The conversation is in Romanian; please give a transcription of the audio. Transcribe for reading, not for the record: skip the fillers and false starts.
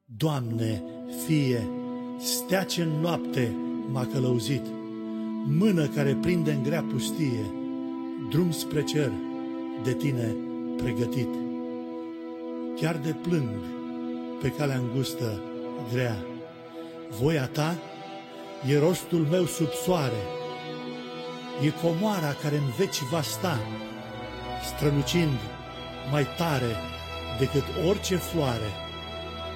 Doamne, Fie, stea ce în noapte m-a călăuzit, mână care prinde în grea pustie, drum spre cer de Tine pregătit. Chiar de plâng pe calea îngustă grea, voia Ta e rostul meu sub soare, e comoara care în veci va sta, strălucind mai tare decât orice floare.